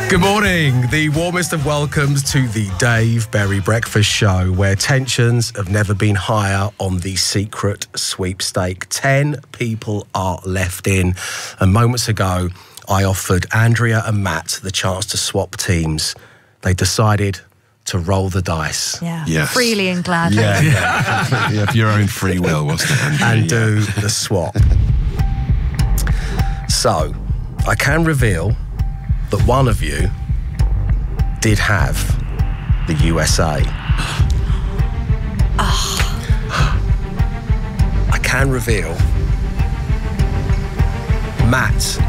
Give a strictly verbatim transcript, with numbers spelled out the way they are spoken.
Good morning. The warmest of welcomes to the Dave Berry Breakfast Show, where tensions have never been higher on the secret sweepstake. Ten people are left in. And moments ago, I offered Andrea and Matt the chance to swap teams. They decided to roll the dice. Yeah, Yes. freely and gladly. Yeah, Yeah, yeah, of your own free will, wasn't it, Andrew? and Yeah. do the swap. So, I can reveal that one of you did have the U S A. I can reveal Matt